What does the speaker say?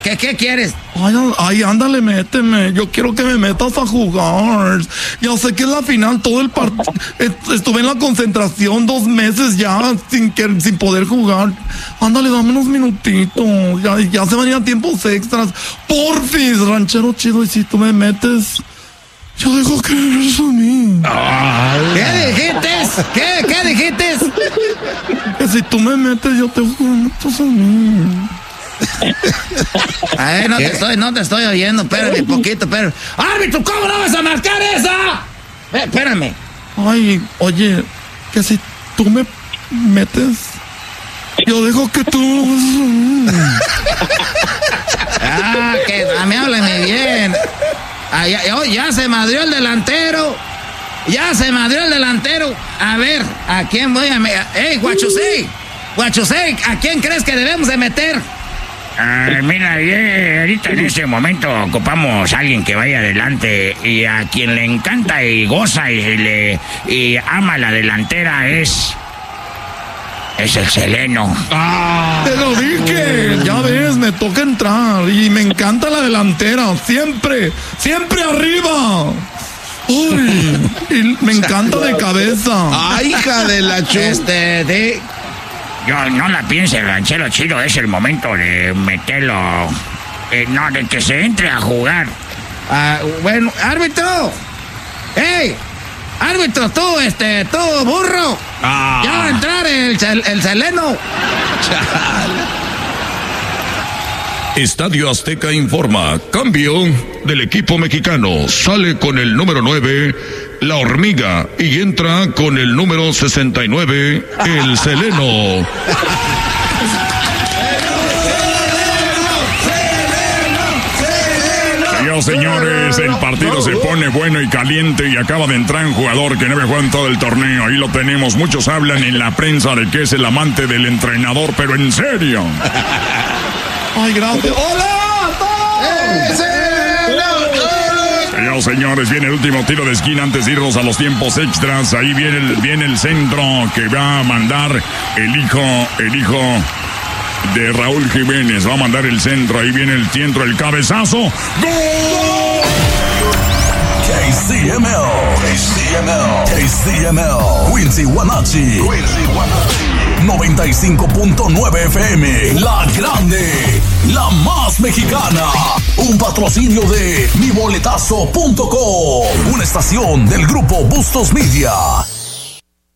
¿Qué quieres? Ay, ándale, méteme. Yo quiero que me metas a jugar. Ya sé que es la final, todo el partido. Estuve en la concentración 2 meses ya sin poder jugar. Ándale, dame unos minutitos. Ya se van a ir a tiempos extras. Porfis, ranchero chido, y si tú me metes, yo dejo que eres a mí. ¿Qué dijiste? ¿Qué dijiste? Que si tú me metes, yo te dejo que me metas a mí. Ay, no te estoy oyendo, espérame poquito, pero... ¡Árbitro, ¿cómo no vas a marcar esa? Espérame. Ay, oye, que si tú me metes, yo dejo que tú... Que a mí háblame bien. Ya se madrió el delantero. A ver, ¿a quién voy a meter? ¡Ey, Guachusei! ¿A quién crees que debemos de meter? Mira, ahorita en este momento ocupamos a alguien que vaya adelante y a quien le encanta y goza y ama la delantera es el Seleno. Te lo dije, ya ves, me toca entrar y me encanta la delantera, siempre arriba. Uy, y me encanta de cabeza. Ay, hija de la Yo no la piense, ranchero chido, es el momento de meterlo, de que se entre a jugar. Bueno, árbitro. ¡Ey! Árbitro, tú burro. Ya va a entrar el Seleno. Estadio Azteca informa, cambio del equipo mexicano, sale con el número 9, la Hormiga, y entra con el número 69, el Seleno. Señores, el partido se pone bueno y caliente y acaba de entrar un jugador que no había jugado en todo el torneo. Ahí lo tenemos. Muchos hablan en la prensa de que es el amante del entrenador, pero en serio. Ay, gracias. ¡Hola! Señores, viene el último tiro de esquina antes de irnos a los tiempos extras. Ahí viene el centro que va a mandar el hijo de Raúl Jiménez. Va a mandar el centro. Ahí viene el centro, el cabezazo. ¡Gol! KCML, Quincy Guanachi, 95.9 FM, La Grande, la más mexicana. Un patrocinio de miboletazo.com, una estación del grupo Bustos Media.